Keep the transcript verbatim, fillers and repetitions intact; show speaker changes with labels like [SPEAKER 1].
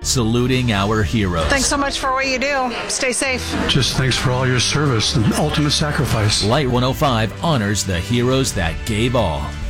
[SPEAKER 1] saluting our heroes.
[SPEAKER 2] Thanks so much for what you do. Stay safe.
[SPEAKER 3] Just thanks for all your service and ultimate sacrifice.
[SPEAKER 1] Light one oh five honors the heroes that gave all.